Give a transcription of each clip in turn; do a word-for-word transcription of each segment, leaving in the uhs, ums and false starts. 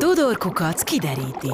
Tudor Kukac kideríti.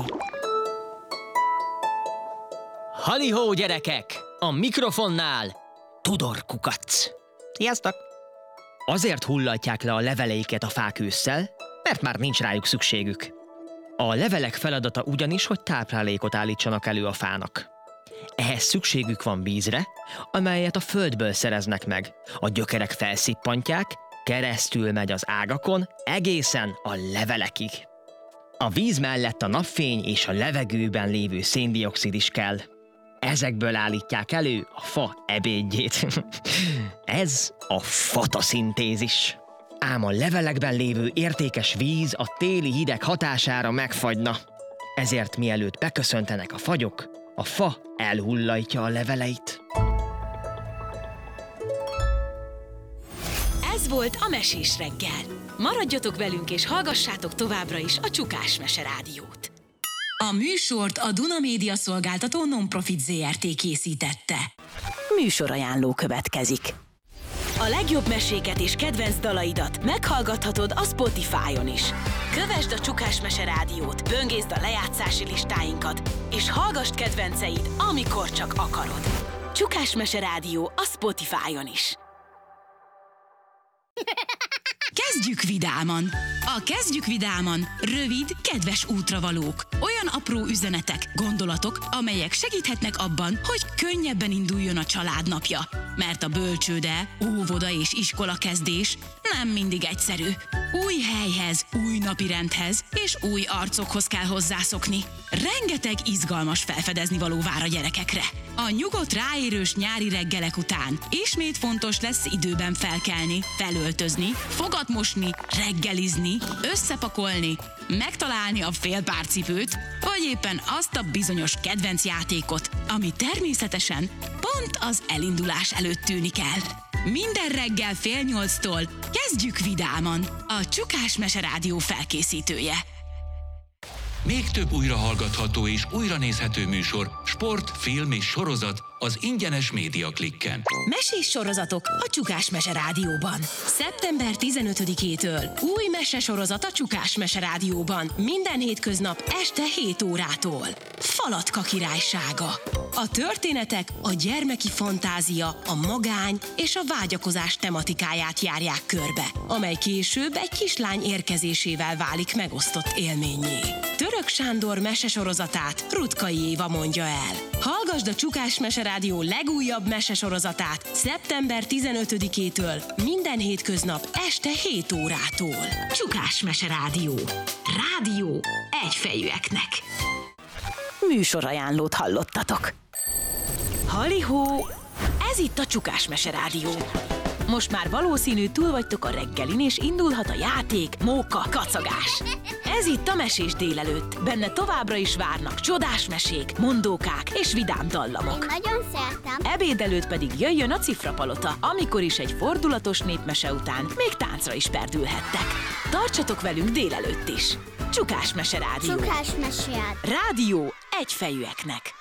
Halihó, gyerekek! A mikrofonnál Tudor Kukac. Sziasztok! Azért hullatják le a leveleiket a fák ősszel, mert már nincs rájuk szükségük. A levelek feladata ugyanis, hogy táplálékot állítsanak elő a fának. Ehhez szükségük van vízre, amelyet a földből szereznek meg. A gyökerek felszippantják, keresztül megy az ágakon, egészen a levelekig. A víz mellett a napfény és a levegőben lévő széndioxid is kell. Ezekből állítják elő a fa ebédjét. Ez a fotoszintézis. Ám a levelekben lévő értékes víz a téli hideg hatására megfagyna. Ezért mielőtt beköszöntenek a fagyok, a fa elhullajtja a leveleit. Ez volt a Mesés reggel. Maradjatok velünk és hallgassátok továbbra is a Csukás Mese Rádiót. A műsort a Duna Média Szolgáltató Non-Profit zé er té készítette. Műsorajánló következik. A legjobb meséket és kedvenc dalaidat meghallgathatod a Spotify-on is. Kövesd a Csukás Mese Rádiót, böngészd a lejátszási listáinkat, és hallgass kedvenceid, amikor csak akarod. Csukás Mese Rádió a Spotify-on is. Kezdjük vidáman! A Kezdjük vidáman rövid, kedves útravalók. Olyan apró üzenetek, gondolatok, amelyek segíthetnek abban, hogy könnyebben induljon a család napja. Mert a bölcsőde, óvoda és iskola kezdés nem mindig egyszerű. Új helyhez, új napirendhez és új arcokhoz kell hozzászokni. Rengeteg izgalmas felfedezni való vár a gyerekekre. A nyugodt, ráérős nyári reggelek után ismét fontos lesz időben felkelni, felöltözni, fogat mosni, reggelizni, összepakolni, megtalálni a félpárcipőt, vagy éppen azt a bizonyos kedvenc játékot, ami természetesen pont az elindulás előtt tűnik el. Minden reggel fél nyolctól kezdjük vidáman, a Csukás Mese Rádió felkészítője. Még több újrahallgatható és újranézhető műsor, sport, film és sorozat az ingyenes Média Klikken. Mesés sorozatok a Csukás Mese Rádióban. szeptember tizenötödikétől új mesesorozat a Csukás Mese Rádióban. Minden hétköznap este hét órától. Falatka királysága. A történetek a gyermeki fantázia, a magány és a vágyakozás tematikáját járják körbe, amely később egy kislány érkezésével válik megosztott élménnyé. Török Sándor mesesorozatát Rutkai Éva mondja el. Hallgasd a Csukás Mese Rádió legújabb mesesorozatát szeptember tizenötödikétől minden hétköznap este hét órától. Csukás Mese Rádió. Rádió egyfejűeknek. Műsorajánlót hallottatok. Halihó! Ez itt a Csukás Mese Rádió. Most már valószínű túl vagytok a reggelin, és indulhat a játék, móka, kacagás. Ez itt a Mesés délelőtt. Benne továbbra is várnak csodás mesék, mondókák és vidám dallamok. Én nagyon szeretem. Ebéd előtt pedig jöjjön a Cifrapalota, amikor is egy fordulatos népmese után még táncra is perdülhettek. Tartsatok velünk délelőtt is. Csukás Mese Rádió. Csukás Mese Rádió egyfejűeknek.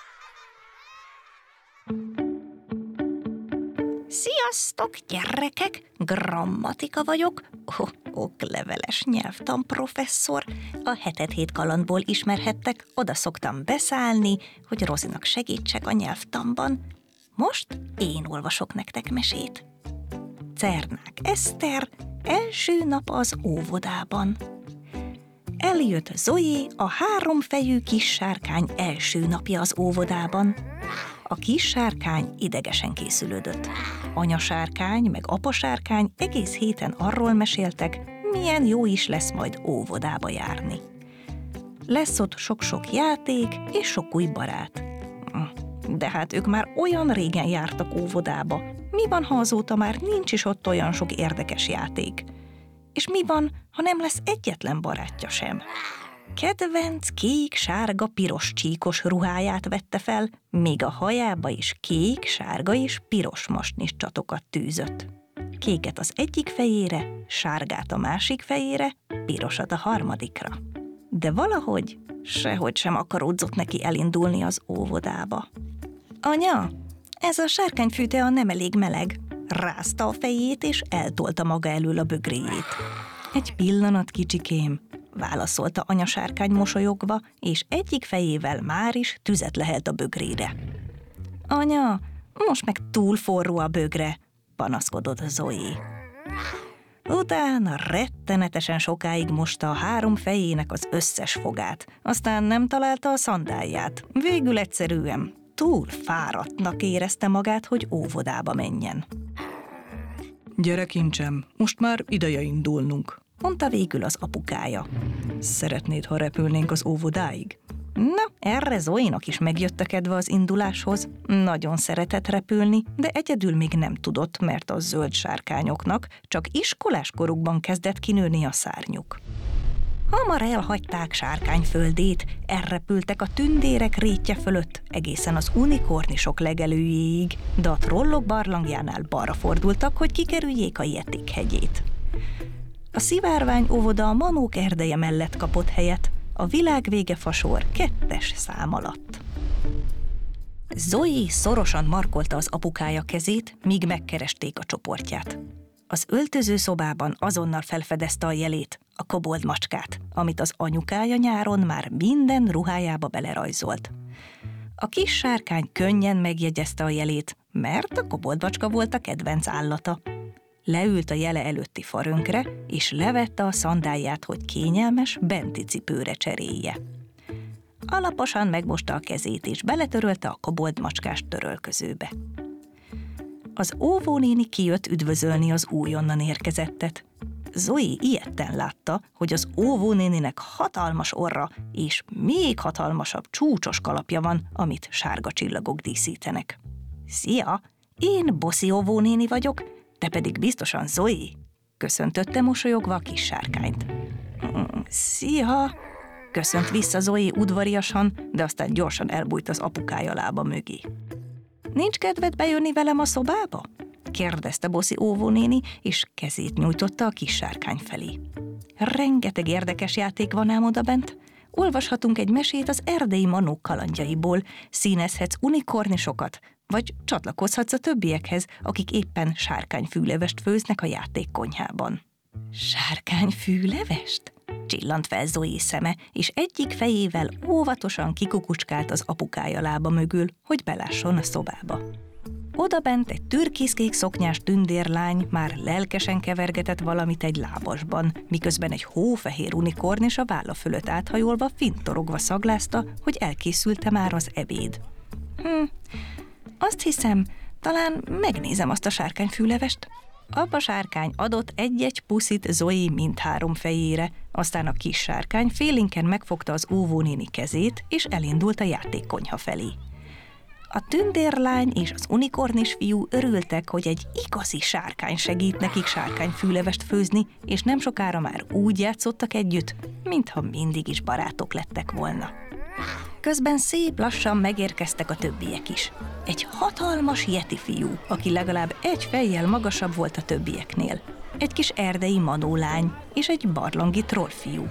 Sziasztok, gyerekek! Grammatika vagyok, oh, okleveles nyelvtanprofesszor. A hetet hét kalandból ismerhettek, oda szoktam beszállni, hogy Rozinak segítsek a nyelvtanban. Most én olvasok nektek mesét. Cernák Eszter, első nap az óvodában. Eljött Zoé, a háromfejű kis sárkány első napja az óvodában. A kis sárkány idegesen készülődött. Anyasárkány meg apasárkány egész héten arról meséltek, milyen jó is lesz majd óvodába járni. Lesz ott sok-sok játék és sok új barát. De hát ők már olyan régen jártak óvodába. Mi van, ha azóta már nincs is ott olyan sok érdekes játék? És mi van, ha nem lesz egyetlen barátja sem? Kedvenc kék, sárga, piros csíkos ruháját vette fel, még a hajába is kék, sárga és piros mostnis csatokat tűzött. Kéket az egyik fejére, sárgát a másik fejére, pirosat a harmadikra. De valahogy sehogy sem akaródzott neki elindulni az óvodába. Anya, ez a sárkányfűtea nem elég meleg. Rázta a fejét és eltolta maga elől a bögréjét. Egy pillanat, kicsikém, válaszolta anya sárkány mosolyogva, és egyik fejével már is tüzet lehelt a bögrére. Anya, most meg túl forró a bögre, panaszkodott Zoe. Utána rettenetesen sokáig mosta a három fejének az összes fogát, aztán nem találta a szandálját. Végül egyszerűen túl fáradtnak érezte magát, hogy óvodába menjen. Gyere, kincsem, most már ideje indulnunk, mondta végül az apukája. Szeretnéd, ha repülnénk az óvodáig? Na, erre Zoe-nak is megjött a kedve az induláshoz. Nagyon szeretett repülni, de egyedül még nem tudott, mert a zöld sárkányoknak csak iskolás korukban kezdett kinőni a szárnyuk. Hamar elhagyták sárkányföldét, elrepültek a tündérek rétje fölött, egészen az unikornisok legelőjéig, de a trollok barlangjánál balra fordultak, hogy kikerüljék a Yetik hegyét. A szivárvány óvoda a manók erdeje mellett kapott helyet, a világvége fasor kettes szám alatt. Zoe szorosan markolta az apukája kezét, míg megkeresték a csoportját. Az öltözőszobában azonnal felfedezte a jelét, a kobold macskát, amit az anyukája nyáron már minden ruhájába belerajzolt. A kis sárkány könnyen megjegyezte a jelét, mert a kobold macska volt a kedvenc állata. Leült a jele előtti farönkre, és levette a szandálját, hogy kényelmes, benti cipőre cserélje. Alaposan megmosta a kezét, és beletörölte a kobold macskás törölközőbe. Az óvónéni kijött üdvözölni az újonnan érkezettet. Zoe ijedten látta, hogy az óvónéninek hatalmas orra és még hatalmasabb csúcsos kalapja van, amit sárga csillagok díszítenek. Szia, én Bossi óvónéni vagyok, te pedig biztosan Zoe, köszöntötte mosolyogva a kis sárkányt. Szia, köszönt vissza Zoe udvariasan, de aztán gyorsan elbújt az apukája lába mögé. Nincs kedved bejönni velem a szobába? Kérdezte Bossi óvónéni, és kezét nyújtotta a kis sárkány felé. Rengeteg érdekes játék van ám odabent. Olvashatunk egy mesét az erdei manók kalandjaiból, színezhetsz unikornisokat, vagy csatlakozhatsz a többiekhez, akik éppen sárkányfűlevest főznek a játékkonyhában. Sárkányfűlevest? Csillant fel Zoe szeme, és egyik fejével óvatosan kikukucskált az apukája lába mögül, hogy belásson a szobába. Odabent egy türkiszkék szoknyás tündérlány már lelkesen kevergetett valamit egy lábasban, miközben egy hófehér unikornis a válla fölött áthajolva fintorogva szaglázta, hogy elkészülte már az ebéd. Hm, azt hiszem, talán megnézem azt a sárkányfűlevest. Apa sárkány adott egy-egy puszit Zoe mindhárom fejére, aztán a kis sárkány félénken megfogta az óvónéni kezét, és elindult a játékkonyha felé. A tündérlány és az unikornis fiú örültek, hogy egy igazi sárkány segít nekik sárkányfűlevest főzni, és nem sokára már úgy játszottak együtt, mintha mindig is barátok lettek volna. Közben szép lassan megérkeztek a többiek is. Egy hatalmas yeti fiú, aki legalább egy fejjel magasabb volt a többieknél. Egy kis erdei manólány és egy barlangi trollfiú.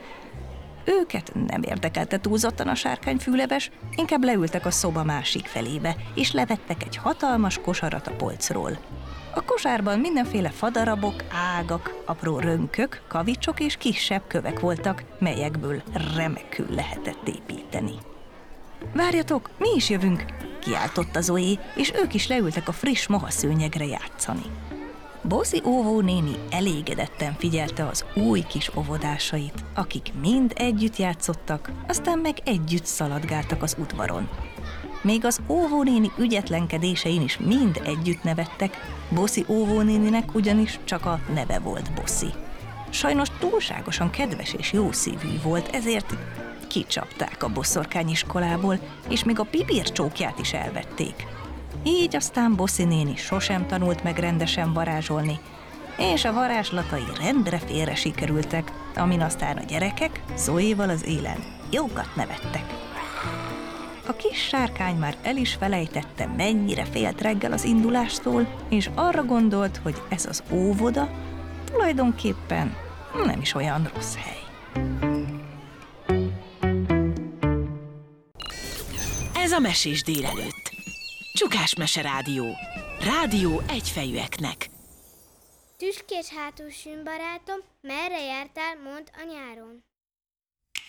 Őket nem érdekelte túlzottan a sárkányfűleves, inkább leültek a szoba másik felébe, és levettek egy hatalmas kosarat a polcról. A kosárban mindenféle fadarabok, ágak, apró rönkök, kavicsok és kisebb kövek voltak, melyekből remekül lehetett építeni. Várjatok, mi is jövünk, kiáltotta Zoe, és ők is leültek a friss mohaszőnyegre játszani. Bossi óvónéni elégedetten figyelte az új kis óvodásait, akik mind együtt játszottak, aztán meg együtt szaladgáltak az udvaron. Még az óvónéni ügyetlenkedésein is mind együtt nevettek, Bossi óvónéninek ugyanis csak a neve volt Bossi. Sajnos túlságosan kedves és jószívű volt, ezért kicsapták a boszorkányiskolából, és még a pipírcsókját is elvették. Így aztán Bossi néni sosem tanult meg rendesen varázsolni, és a varázslatai rendre félre sikerültek, amin aztán a gyerekek Zoéval az élen jókat nevettek. A kis sárkány már el is felejtette, mennyire félt reggel az indulástól, és arra gondolt, hogy ez az óvoda tulajdonképpen nem is olyan rossz hely. Ez a Mesés délelőtt. Csukás Mese Rádió. Rádió egyfejűeknek. Tüskés hátú sűnbarátom, merre jártál, mondd a nyáron?